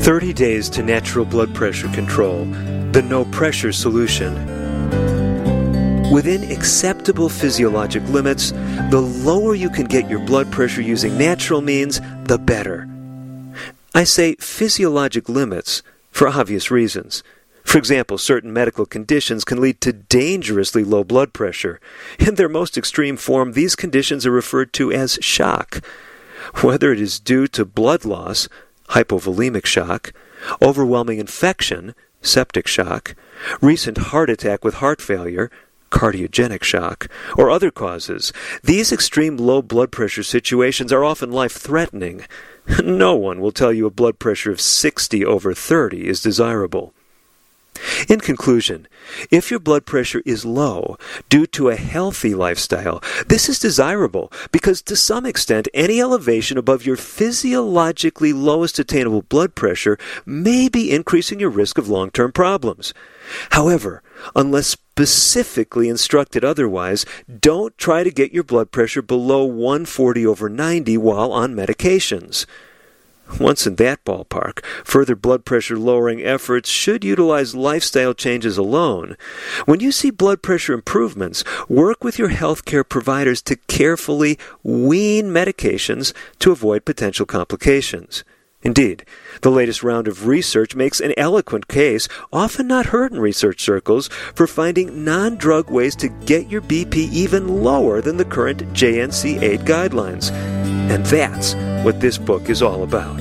30 Days to Natural Blood Pressure Control, the No Pressure Solution. Within acceptable physiologic limits, the lower you can get your blood pressure using natural means, the better. I say physiologic limits for obvious reasons. For example, certain medical conditions can lead to dangerously low blood pressure. In their most extreme form, these conditions are referred to as shock. Whether it is due to blood loss, hypovolemic shock, overwhelming infection, septic shock, recent heart attack with heart failure, cardiogenic shock, or other causes, these extreme low blood pressure situations are often life-threatening. No one will tell you a blood pressure of 60/30 is desirable. In conclusion, if your blood pressure is low due to a healthy lifestyle, this is desirable because to some extent any elevation above your physiologically lowest attainable blood pressure may be increasing your risk of long-term problems. However, unless specifically instructed otherwise, don't try to get your blood pressure below 140/90 while on medications. Once in that ballpark, further blood pressure lowering efforts should utilize lifestyle changes alone. When you see blood pressure improvements, work with your healthcare providers to carefully wean medications to avoid potential complications. Indeed, the latest round of research makes an eloquent case, often not heard in research circles, for finding non-drug ways to get your BP even lower than the current JNC8 guidelines. And that's what this book is all about.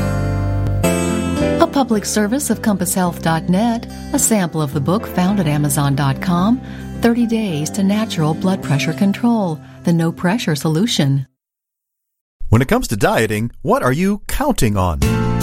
A public service of CompassHealth.net, a sample of the book found at Amazon.com, 30 Days to Natural Blood Pressure Control, the No Pressure Solution. When it comes to dieting, what are you counting on?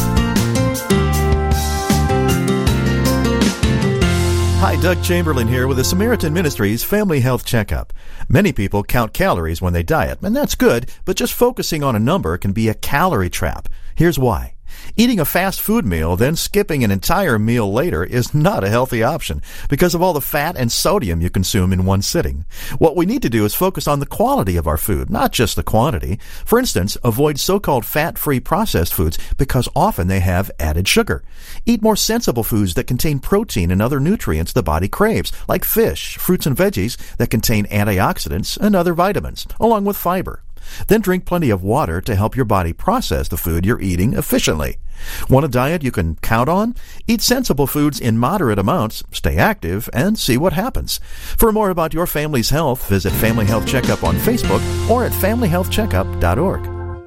Hi, Doug Chamberlain here with the Samaritan Ministries Family Health Checkup. Many people count calories when they diet, and that's good, but just focusing on a number can be a calorie trap. Here's why. Eating a fast food meal, then skipping an entire meal later is not a healthy option because of all the fat and sodium you consume in one sitting. What we need to do is focus on the quality of our food, not just the quantity. For instance, avoid so-called fat-free processed foods because often they have added sugar. Eat more sensible foods that contain protein and other nutrients the body craves, like fish, fruits and veggies that contain antioxidants and other vitamins, along with fiber. Then drink plenty of water to help your body process the food you're eating efficiently. Want a diet you can count on? Eat sensible foods in moderate amounts, stay active, and see what happens. For more about your family's health, visit Family Health Checkup on Facebook or at familyhealthcheckup.org.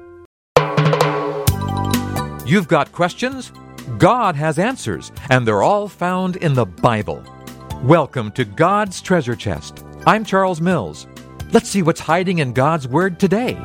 You've got questions? God has answers, and they're all found in the Bible. Welcome to God's Treasure Chest. I'm Charles Mills. Let's see what's hiding in God's Word today.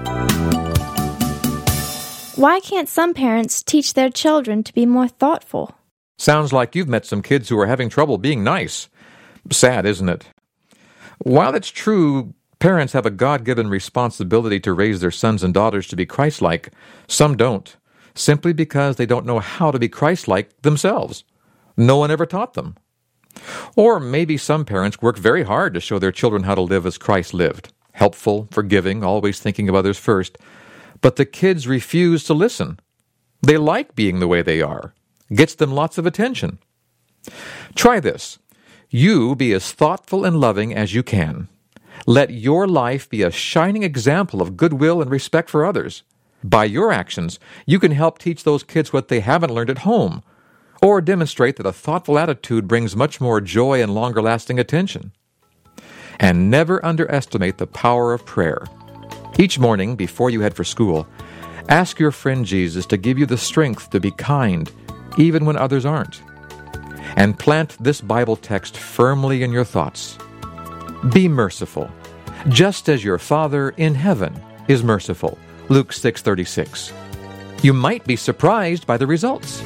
Why can't some parents teach their children to be more thoughtful? Sounds like you've met some kids who are having trouble being nice. Sad, isn't it? While it's true parents have a God-given responsibility to raise their sons and daughters to be Christ-like, some don't, simply because they don't know how to be Christ-like themselves. No one ever taught them. Or maybe some parents work very hard to show their children how to live as Christ lived. Helpful, forgiving, always thinking of others first. But the kids refuse to listen. They like being the way they are. Gets them lots of attention. Try this. You be as thoughtful and loving as you can. Let your life be a shining example of goodwill and respect for others. By your actions, you can help teach those kids what they haven't learned at home, or demonstrate that a thoughtful attitude brings much more joy and longer-lasting attention. And never underestimate the power of prayer. Each morning, before you head for school, ask your friend Jesus to give you the strength to be kind, even when others aren't. And plant this Bible text firmly in your thoughts. Be merciful, just as your Father in heaven is merciful. Luke 6:36. You might be surprised by the results.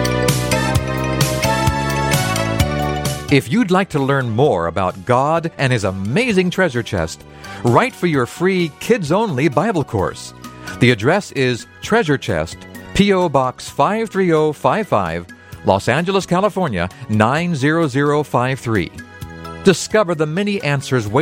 If you'd like to learn more about God and His amazing treasure chest, write for your free kids-only Bible course. The address is Treasure Chest, P.O. Box 53055, Los Angeles, California, 90053. Discover the many answers